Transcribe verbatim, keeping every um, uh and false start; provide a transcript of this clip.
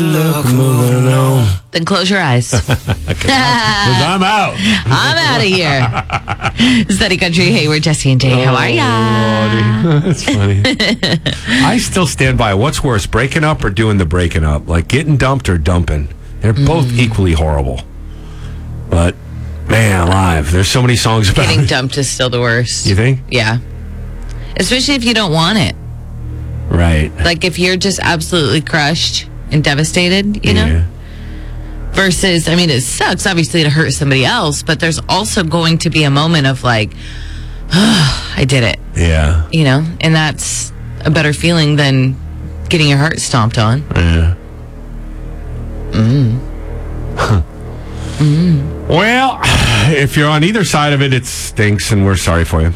Look, moving on. Then close your eyes. Because I'm out. I'm out of here. Steady Country. Hey, we're Jesse and Jay. How are ya? Lordy. That's funny. I still stand by. What's worse, breaking up or doing the breaking up? Like getting dumped or dumping? They're both mm. equally horrible. But, man, alive. There's so many songs about Getting it. dumped is still the worst. You think? Yeah. Especially if you don't want it. Right. Like if you're just absolutely crushed and devastated, you know? Yeah. Versus, I mean, it sucks, obviously, to hurt somebody else, but there's also going to be a moment of like, oh, I did it. Yeah. You know? And that's a better feeling than getting your heart stomped on. Yeah. Mm. mm. Well, if you're on either side of it, it stinks, and we're sorry for you.